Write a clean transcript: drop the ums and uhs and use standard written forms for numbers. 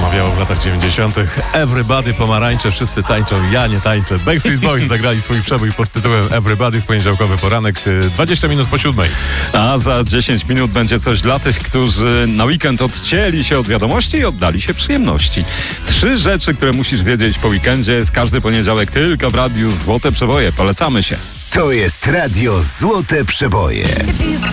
mawiało w latach 90. Everybody pomarańcze, wszyscy tańczą, ja nie tańczę. Backstreet Boys zagrali swój przebój pod tytułem Everybody w poniedziałkowy poranek, 20 minut po 7. A za 10 minut będzie coś dla tych, którzy na weekend odcięli się od wiadomości i oddali się przyjemności. 3 rzeczy, które musisz wiedzieć po weekendzie w każdy poniedziałek tylko w Radiu Złote Przeboje. Polecamy się. To jest Radio Złote Przeboje.